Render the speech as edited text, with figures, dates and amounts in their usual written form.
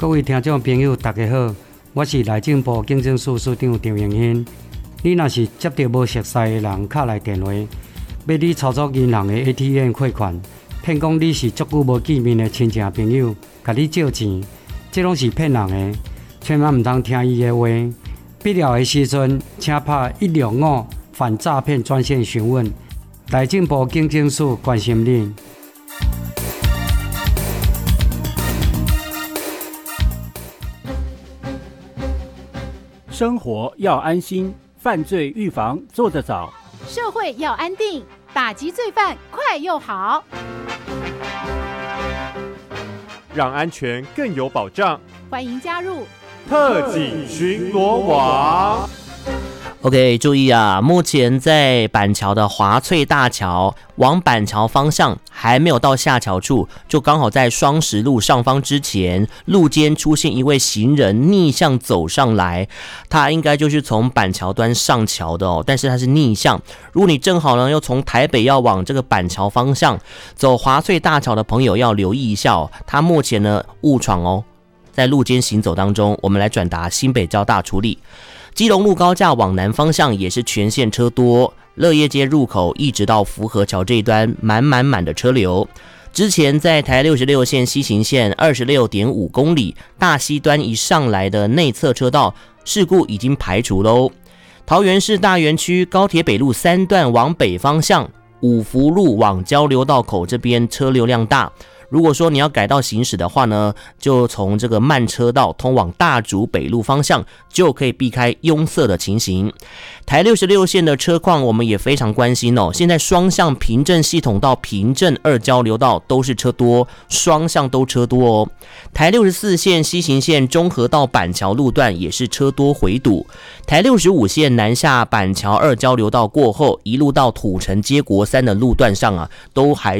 各位听众朋友，大家好，我是内政部警政署署长张永兴。你若是接到无熟悉的人敲来电话，要你操作银行的 ATM 汇款，骗讲你是足久无见面的亲戚朋友，甲你借钱，这拢是骗人的，千万唔通听伊的话。必要的时阵，请打165反诈骗专线询问。内政部警政署关心你。 生活要安心，犯罪预防做得早； 社会要安定，打击罪犯快又好。 让安全更有保障。 欢迎加入特警巡逻网。 OK， 注意啊！目前在板桥的华翠大桥往板桥方向还没有到下桥处，就刚好在双十路上方之前，路肩出现一位行人逆向走上来，他应该就是从板桥端上桥的哦，但是他是逆向。如果你正好呢又从台北要往这个板桥方向走华翠大桥的朋友要留意一下哦，他目前呢误闯哦，在路肩行走当中，我们来转达新北交大处理。基隆路高架往南方向也是全线车多，乐业街入口一直到福和桥这一端满的车流。之前在台66线西行线 26.5 公里大溪端一上来的内侧车道事故已经排除喽。桃园市大园区高铁北路3段往北方向，五福路往交流道口这边车流量大。如果说你要改道行驶的话呢，就从这个慢车道通往大竹北路方向，就可以避开拥塞的情形。台66线的车况我们也非常关心哦，现在双向平正系统到平正2交流道都是车多，双向都车多哦。台64线西行线中和到板桥路段也是车多回堵。台65线南下板桥2交流道过后，一路到土城街国3的路段上啊，都还